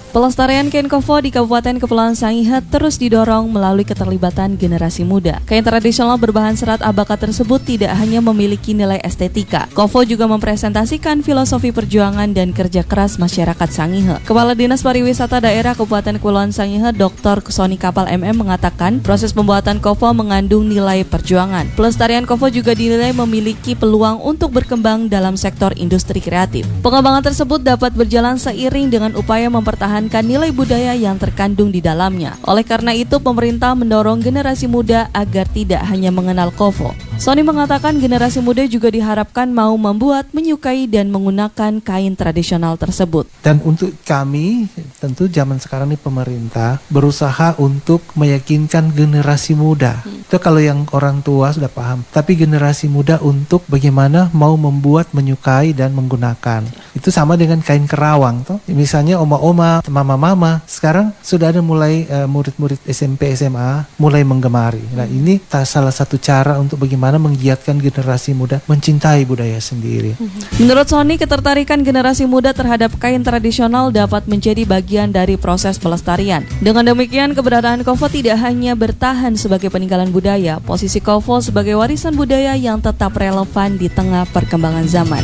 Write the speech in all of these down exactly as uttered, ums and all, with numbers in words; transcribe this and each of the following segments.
Pelestarian kain kofo di Kabupaten Kepulauan Sangihe terus didorong melalui keterlibatan generasi muda. Kain tradisional berbahan serat abaka tersebut tidak hanya memiliki nilai estetika. Kofo juga mempresentasikan filosofi perjuangan dan kerja keras masyarakat Sangihe. Kepala Dinas Pariwisata Daerah Kabupaten Kepulauan Sangihe, Doktor Soni Kapal M M mengatakan, proses pembuatan kofo mengandung nilai perjuangan. Pelestarian kofo juga dinilai memiliki peluang untuk berkembang dalam sektor industri kreatif. Pengembangan tersebut dapat berjalan seiring dengan upaya mempertahankan nilai budaya yang terkandung di dalamnya. Oleh karena itu, pemerintah mendorong generasi muda agar tidak hanya mengenal kofo. Soni mengatakan generasi muda juga diharapkan mau membuat, menyukai, dan menggunakan kain tradisional tersebut. Dan untuk kami, tentu zaman sekarang ini pemerintah berusaha untuk meyakinkan generasi muda. Hmm. Itu kalau yang orang tua sudah paham. Tapi generasi muda untuk bagaimana mau membuat, menyukai, dan menggunakan. Itu sama dengan kain kerawang. Toh. Misalnya oma-oma, mama-mama, sekarang sudah ada mulai uh, murid-murid S M P, S M A mulai menggemari. Nah ini salah satu cara untuk bagaimana menggiatkan generasi muda mencintai budaya sendiri. Menurut Soni, ketertarikan generasi muda terhadap kain tradisional dapat menjadi bagian dari proses pelestarian. Dengan demikian, keberadaan kofo tidak hanya bertahan sebagai peninggalan budaya, posisi kofo sebagai warisan budaya yang tetap relevan di tengah perkembangan zaman.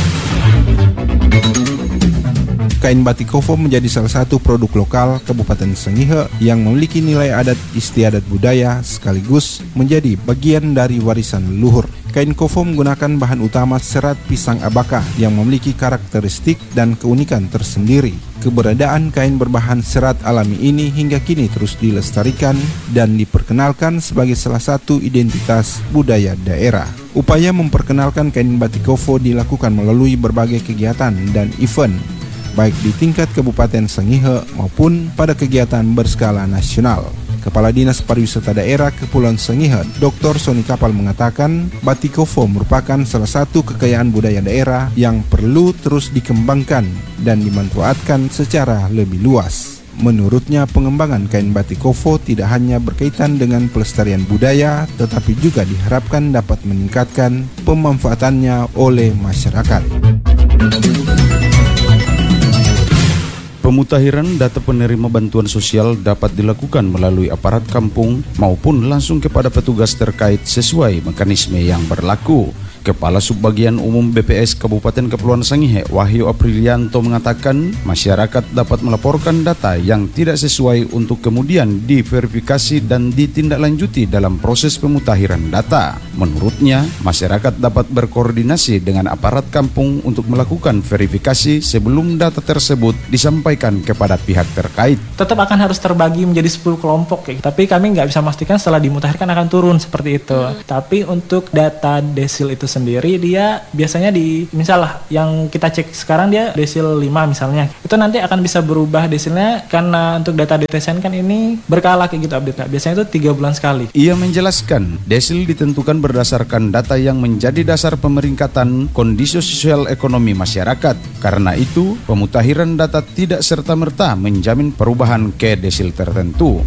Kain batik kofo menjadi salah satu produk lokal Kabupaten Sangihe yang memiliki nilai adat istiadat budaya sekaligus menjadi bagian dari warisan leluhur. Kain kofo menggunakan bahan utama serat pisang abaka yang memiliki karakteristik dan keunikan tersendiri. Keberadaan kain berbahan serat alami ini hingga kini terus dilestarikan dan diperkenalkan sebagai salah satu identitas budaya daerah. Upaya memperkenalkan kain batik kofo dilakukan melalui berbagai kegiatan dan event, baik di tingkat Kabupaten Sangihe maupun pada kegiatan berskala nasional. Kepala Dinas Pariwisata Daerah Kepulauan Sangihe, Doktor Soni Kapal mengatakan, batik kofo merupakan salah satu kekayaan budaya daerah yang perlu terus dikembangkan dan dimanfaatkan secara lebih luas. Menurutnya, pengembangan kain batik kofo tidak hanya berkaitan dengan pelestarian budaya, tetapi juga diharapkan dapat meningkatkan pemanfaatannya oleh masyarakat. Pemutahiran data penerima bantuan sosial dapat dilakukan melalui aparat kampung maupun langsung kepada petugas terkait sesuai mekanisme yang berlaku. Kepala Subbagian Umum B P S Kabupaten Kepulauan Sangihe, Wahyu Aprilianto mengatakan, masyarakat dapat melaporkan data yang tidak sesuai untuk kemudian diverifikasi dan ditindaklanjuti dalam proses pemutahiran data. Menurutnya, masyarakat dapat berkoordinasi dengan aparat kampung untuk melakukan verifikasi sebelum data tersebut disampaikan kepada pihak terkait. Tetap akan harus terbagi menjadi sepuluh kelompok, ya. Tapi kami nggak bisa memastikan setelah dimutahirkan akan turun seperti itu. Hmm. Tapi untuk data desil itu sendiri, dia biasanya di misalnya yang kita cek sekarang dia desil lima misalnya, itu nanti akan bisa berubah desilnya karena untuk data D T S N kan ini berkala kayak gitu update, biasanya itu tiga bulan sekali. Ia menjelaskan desil ditentukan berdasarkan data yang menjadi dasar pemeringkatan kondisi sosial ekonomi masyarakat. Karena itu pemutahiran data tidak serta-merta menjamin perubahan ke desil tertentu.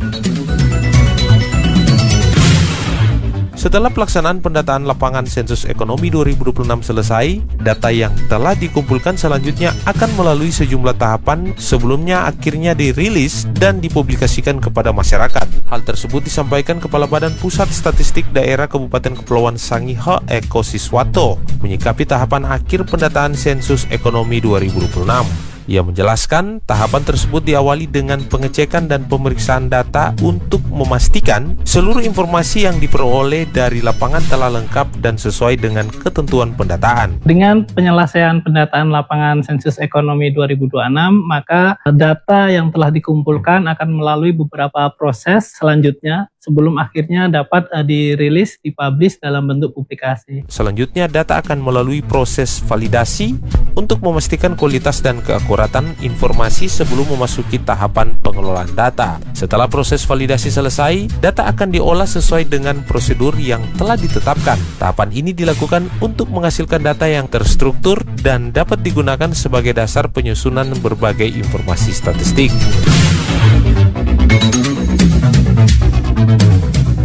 Setelah pelaksanaan pendataan lapangan sensus ekonomi dua ribu dua puluh enam selesai, data yang telah dikumpulkan selanjutnya akan melalui sejumlah tahapan sebelumnya akhirnya dirilis dan dipublikasikan kepada masyarakat. Hal tersebut disampaikan Kepala Badan Pusat Statistik Daerah Kabupaten Kepulauan Sangihe, Eko Siswanto, menyikapi tahapan akhir pendataan sensus ekonomi dua ribu dua puluh enam. Ia menjelaskan tahapan tersebut diawali dengan pengecekan dan pemeriksaan data untuk memastikan seluruh informasi yang diperoleh dari lapangan telah lengkap dan sesuai dengan ketentuan pendataan. Dengan penyelesaian pendataan lapangan sensus ekonomi dua ribu dua puluh enam, maka data yang telah dikumpulkan akan melalui beberapa proses selanjutnya sebelum akhirnya dapat uh, dirilis, dipublish dalam bentuk publikasi. Selanjutnya, data akan melalui proses validasi untuk memastikan kualitas dan keakuratan informasi sebelum memasuki tahapan pengelolaan data. Setelah proses validasi selesai, data akan diolah sesuai dengan prosedur yang telah ditetapkan. Tahapan ini dilakukan untuk menghasilkan data yang terstruktur dan dapat digunakan sebagai dasar penyusunan berbagai informasi statistik.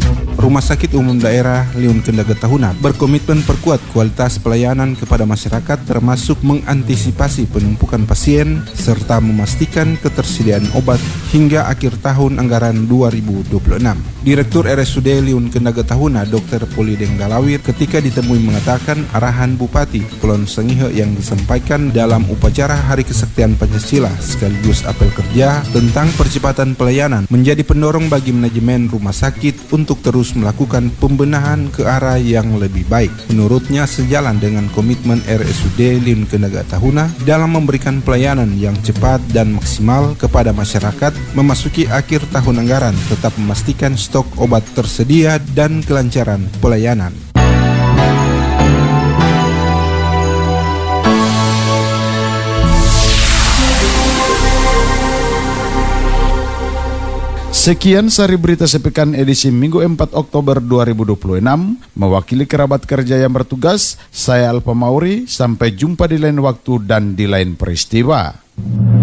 Rumah Sakit Umum Daerah Liun Kendaga Tahuna berkomitmen perkuat kualitas pelayanan kepada masyarakat termasuk mengantisipasi penumpukan pasien serta memastikan ketersediaan obat hingga akhir tahun anggaran dua ribu dua puluh enam. Direktur R S U D Liun Kendaga Tahuna Dokter Polideng Galawir ketika ditemui mengatakan arahan Bupati Kepulauan Sangihe yang disampaikan dalam upacara Hari Kesaktian Pancasila sekaligus apel kerja tentang percepatan pelayanan menjadi pendorong bagi manajemen rumah sakit untuk terus melakukan pembenahan ke arah yang lebih baik. Menurutnya sejalan dengan komitmen R S U D Liun Kendaga Tahuna dalam memberikan pelayanan yang cepat dan maksimal kepada masyarakat memasuki akhir tahun anggaran, tetap memastikan stok obat tersedia dan kelancaran pelayanan. Sekian sari berita sepekan edisi Minggu empat Oktober dua ribu dua puluh enam. Mewakili kerabat kerja yang bertugas, saya Alfa Mauri. Sampai jumpa di lain waktu dan di lain peristiwa.